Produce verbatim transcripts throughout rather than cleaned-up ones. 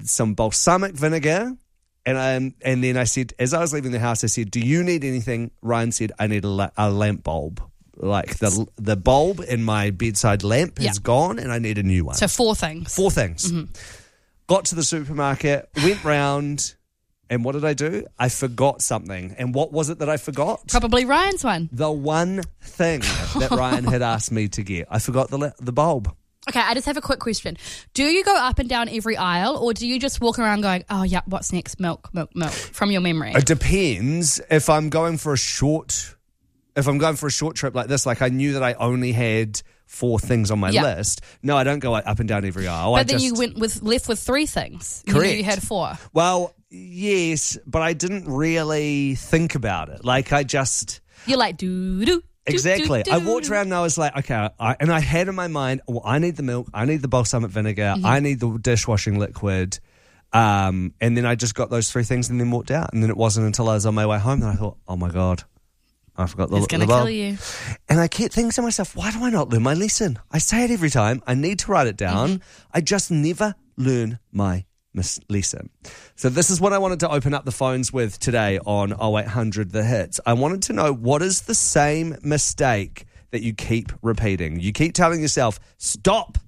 some balsamic vinegar. And um, and then I said, as I was leaving the house, I said, do you need anything? Ryan said, I need a, la- a lamp bulb. Like the the bulb in my bedside lamp Yeah. is gone and I need a new one. So four things. Four things. Mm-hmm. Got to the supermarket, went round, and what did I do? I forgot something. And what was it that I forgot? Probably Ryan's one. The one thing that Ryan had asked me to get. I forgot the the bulb. Okay, I just have a quick question. Do you go up and down every aisle, or do you just walk around going, oh, yeah, what's next? Milk, milk, milk, from your memory? It depends. If I'm going for a short, if I'm going for a short trip like this, like I knew that I only had four things on my Yeah. list. No, I don't go up and down every aisle. But I then just, you went with left with three things. You knew Correct. You had four. Well, yes, but I didn't really think about it. Like I just... You're like, doo doo. Exactly. I walked around and I was like, okay, I, and I had in my mind, well, I need the milk, I need the balsamic vinegar, Mm-hmm. I need the dishwashing liquid. Um, and then I just got those three things and then walked out. And then it wasn't until I was on my way home that I thought, oh my God, I forgot the, It's the going to bulb. kill you. And I kept thinking to myself, why do I not learn my lesson? I say it every time. I need to write it down. Mm-hmm. I just never learn my mis- lesson. So this is what I wanted to open up the phones with today on oh eight hundred The Hits. I wanted to know, what is the same mistake that you keep repeating? You keep telling yourself, stop.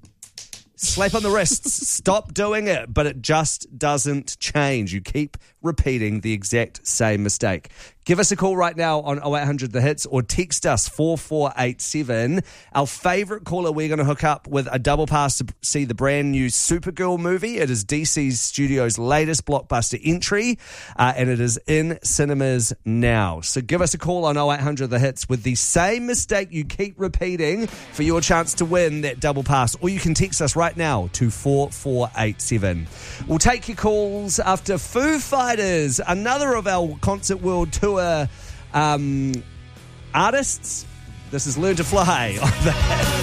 Slap on the wrists, stop doing it, but it just doesn't change. You keep repeating the exact same mistake. Give us a call right now on oh eight hundred The Hits or text us four four eight seven. Our favourite caller, we're going to hook up with a double pass to see the brand new Supergirl movie. It is D C Studios' latest blockbuster entry, uh, and it is in cinemas now. So give us a call on oh eight hundred The Hits with the same mistake you keep repeating for your chance to win that double pass, or you can text us right now to four four eight seven. We'll take your calls after Foo Fighters, another of our Concert World Tour um, artists. This is Learn to Fly on the